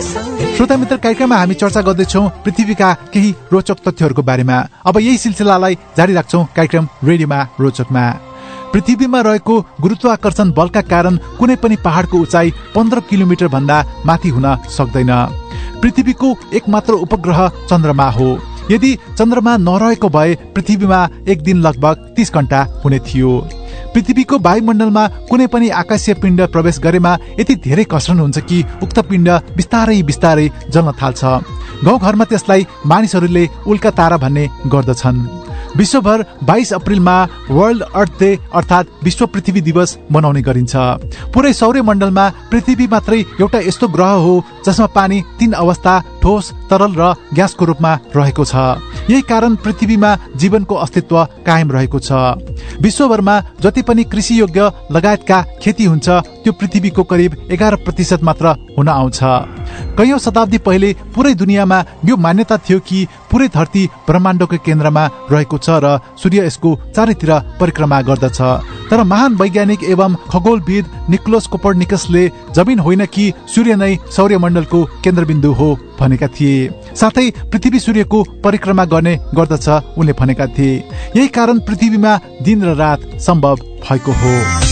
श्रोता मित्र, कार्यक्रममा हामी चर्चा गर्दैछौँ पृथ्वीका केही रोचक तथ्यहरूको बारेमा। अब यही सिलसिलालाई जारी राख्छौँ कार्यक्रम रेडियोमा रोचकमा। पृथ्वीमा रहेको गुरुत्वाकर्षण बलका कारण कुनै पनि पहाडको उचाइ 15 किलोमिटर भन्दा माथि हुन सक्दैन। पृथ्वीको एकमात्र उपग्रह चन्द्रमा हो। यदि चन्द्रमा नरहेको भए पृथ्वीमा एक दिन लगभग 30 घण्टा हुने थियो। पृथ्वीको वायुमण्डलमा कुनै पनि आकाशीय पिण्ड प्रवेश गरेमा यति धेरै घर्षण हुन्छ कि उक्त पिण्ड बिस्तारै बिस्तारै जल्न थाल्छ। गाउँघरमा त्यसलाई मानिसहरूले उल्का तारा भन्ने गर्दछन्। विश्वभर 22 अप्रिलमा वर्ल्ड अर्थ डे अर्थात् विश्व पृथ्वी दिवस मनाउने गरिन्छ। पुरै सौर्यमण्डलमा पृथ्वी मात्रै एउटा यस्तो ग्रह हो जसमा पानी 3 अवस्था ठोस, तरल र ग्यासको रूपमा रहेको छ। यही कारण पृथ्वीमा जीवनको अस्तित्व कायम रहेको छ। विश्वभरमा जति पनि कृषि योग्य लगायतका खेती हुन्छ त्यो पृथ्वीको करिब 11% मात्र हुन आउँछ। कैयौं शताब्दी पहिले पुरै दुनियाँमा यो मान्यता थियो कि पुरै धरती ब्रह्माण्डको केन्द्रमा रहेको छ र सूर्य यसको चारैतिर परिक्रमा गर्दछ। तर महान वैज्ञानिक एवं खगोलविद निकोलस कोपर्निकसले जमिन होइन कि सूर्य नै सौर्यमण्डलको केन्द्रबिन्दु हो भनेका थिए। साथै पृथ्वी सूर्यको परिक्रमा गर्ने गर्दछ उनले भनेका थिए। यही कारण पृथ्वीमा दिन र रात सम्भव भएको हो।